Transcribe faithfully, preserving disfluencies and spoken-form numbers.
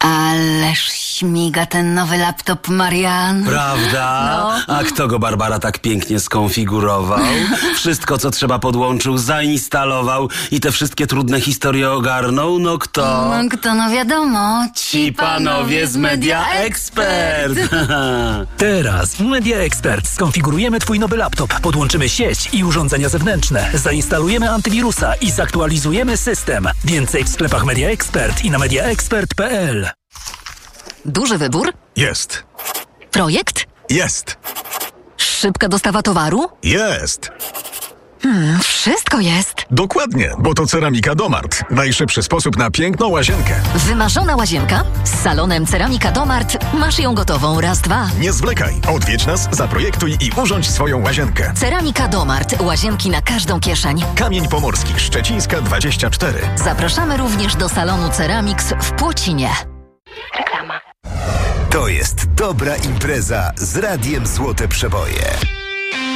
Ależ śmiga ten nowy laptop, Marian. Prawda? No. A kto go, Barbara, tak pięknie skonfigurował? Wszystko, co trzeba, podłączył, zainstalował i te wszystkie trudne historie ogarnął? No kto? No kto, no wiadomo. Ci panowie z Media Expert. Teraz w Media Expert skonfigurujemy Twój nowy laptop, podłączymy sieć i urządzenia zewnętrzne, zainstalujemy antywirusa i zaktualizujemy system. Więcej w sklepach Media Expert i na media expert kropka p l. Duży wybór? Jest. Projekt? Jest. Szybka dostawa towaru? Jest. Hmm, wszystko jest. Dokładnie, bo to Ceramika Domart. Najszybszy sposób na piękną łazienkę. Wymarzona łazienka? Z salonem Ceramika Domart masz ją gotową raz, dwa. Nie zwlekaj. Odwiedź nas, zaprojektuj i urządź swoją łazienkę. Ceramika Domart. Łazienki na każdą kieszeń. Kamień Pomorski, Szczecińska dwadzieścia cztery. Zapraszamy również do salonu Ceramix w Płocinie. Reklama. To jest dobra impreza z Radiem Złote Przeboje.